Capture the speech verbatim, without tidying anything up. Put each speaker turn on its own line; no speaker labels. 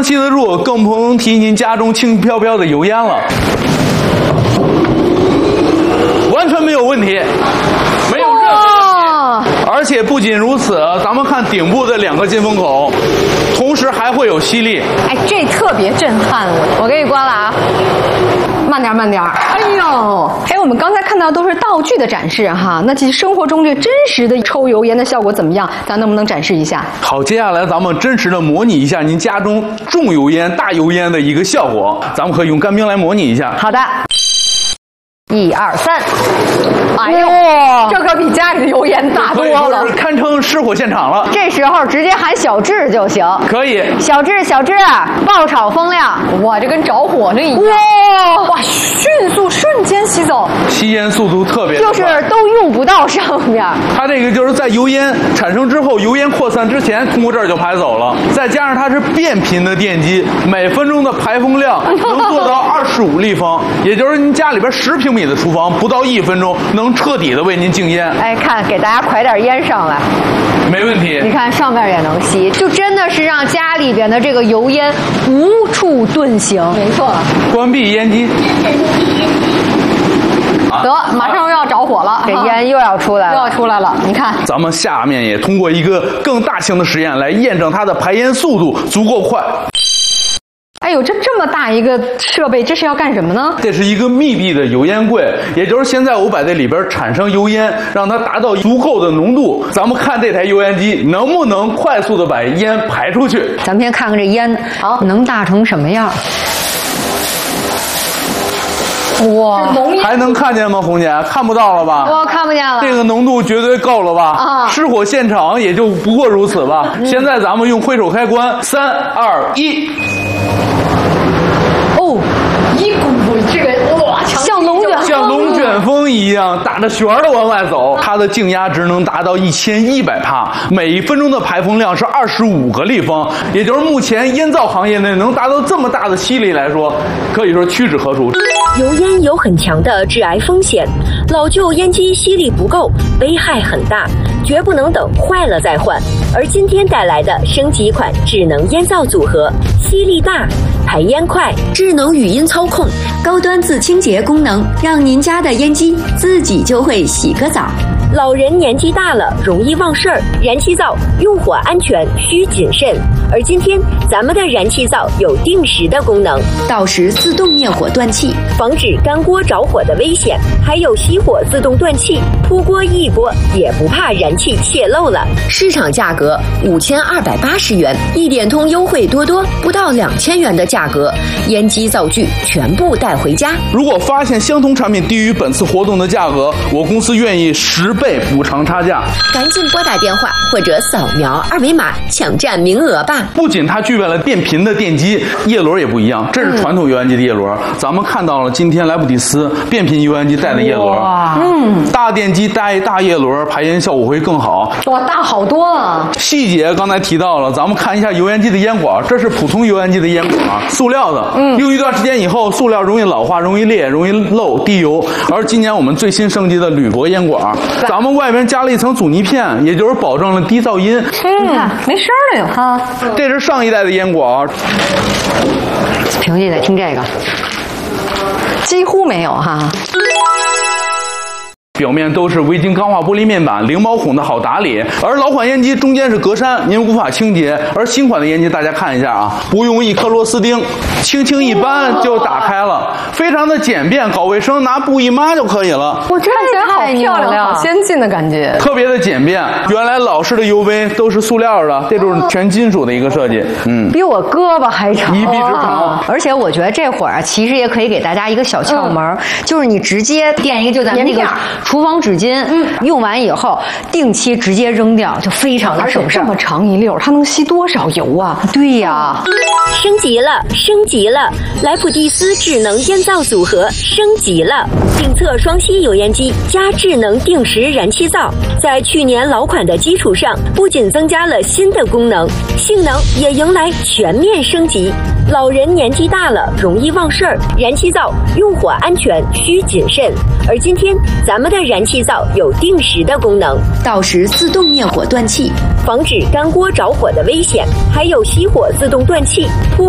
能吸得住，更不能提您家中轻飘飘的油烟了。完全没有问题，没有任何问题。而且不仅如此，咱们看顶部的两个进风口，同时还会有吸力。
哎，这特别震撼我！我给你关了啊，慢点慢点。哎呦，哎，我们刚才看到都是道具的展示哈，那其实生活中这真实的抽油烟的效果怎么样？咱能不能展示一下？
好，接下来咱们真实的模拟一下您家中重油烟、大油烟的一个效果，咱们可以用干冰来模拟一下。
好的。一二三，哎呦，这可比家里的油烟大多了，
堪称失火现场了。
这时候直接喊小智就行。
可以，
小智，小智，爆炒风量，哇，这跟着火了一样。哇哇，迅速瞬间吸走，
吸烟速度特别快，
就是都用不到上面。
它这个就是在油烟产生之后，油烟扩散之前，通过这儿就排走了。再加上它是变频的电机，每分钟的排风量能做到二十五立方，也就是您家里边十平米的厨房，不到一分钟能彻底的为您禁烟。
哎，看，给大家㧟点烟上来，
没问题。
你看上面也能吸，就真的是让家里边的这个油烟无处遁形。没错。
关闭烟机。
得，马上又要着火了，这烟又要出来了，又要出来了。你看，
咱们下面也通过一个更大型的实验来验证它的排烟速度足够快。
哎呦，这这么大一个设备，这是要干什么呢？
这是一个密闭的油烟柜，也就是现在我把这里边产生油烟，让它达到足够的浓度。咱们看这台油烟机能不能快速的把烟排出去。
咱们先看看这烟，好，能大成什么样？哇，
还能看见吗，红姐？看不到了吧？
我看不见了。
这个浓度绝对够了吧？啊！失火现场也就不过如此吧。嗯、现在咱们用挥手开关，三二一。
哦，一股这个哇，像龙卷
像龙卷风一样打着旋儿的往外走。它的静压值能达到一千一百帕，每分钟的排风量是二十五个立方，也就是目前烟造行业内能达到这么大的吸力来说，可以说屈指可数。
油烟有很强的致癌风险，老旧烟机吸力不够，危害很大，绝不能等坏了再换。而今天带来的升级款智能烟灶组合，吸力大，排烟快，智能语音操控，高端自清洁功能，让您家的烟机自己就会洗个澡。老人年纪大了，容易忘事儿，燃气灶用火安全需谨慎。而今天咱们的燃气灶有定时的功能，到时自动灭火断气，防止干锅着火的危险，还有熄火自动断气，扑锅一锅也不怕燃气泄漏了。市场价格五千二百八十元，一点通优惠多多，不到两千元的价格，烟机灶具全部带回家。
如果发现相同产品低于本次活动的价格，我公司愿意十倍补偿差价。
赶紧拨打电话或者扫描二维码抢占名额吧。
不仅它具备了变频的电机，叶轮也不一样，这是传统油烟机的叶轮，嗯、咱们看到了今天莱普蒂斯变频油烟机带的叶轮，嗯，大电机带大叶轮，排烟效果会更好。
哇，大好多啊！
细节刚才提到了，咱们看一下油烟机的烟管，这是普通油烟机的烟管，塑料的，嗯，用一段时间以后，塑料容易老化、容易裂、容易漏、滴油。而今年我们最新升级的铝箔烟管，咱们外边加了一层阻尼片，也就是保证了低噪音。
嗯，你看没声了有哈。
这是上一代的烟管，
平时得听这个，几乎没有哈。
表面都是微晶钢化玻璃面板，零毛孔的好打理。而老款烟机中间是格栅，您无法清洁。而新款的烟机大家看一下啊，不用一颗螺丝钉，轻轻一扳就打开了，非常的简便，搞卫生拿布一抹就可以了。
我这看起来好漂亮，好先进的感觉，
特别的简便。原来老式的油杯都是塑料的，这就是全金属的一个设计。嗯，
比我胳膊还长，
一臂之长。
而且我觉得这会儿啊，其实也可以给大家一个小窍门，嗯、就是你直接垫一个，就咱们那个厨房纸巾，嗯，用完以后定期直接扔掉，就非常的省事。这么长一溜，它能吸多少油啊？对呀，
升级了，升级了！莱普蒂斯智能烟灶组合升级了，定测双吸油烟机加智能定时燃气灶，在去年老款的基础上，不仅增加了新的功能，性能也迎来全面升级。老人年纪大了，容易忘事儿，燃气灶用火安全需谨慎。而今天咱们的燃气灶有定时的功能，到时自动灭火断气，防止干锅着火的危险，还有熄火自动断气、扑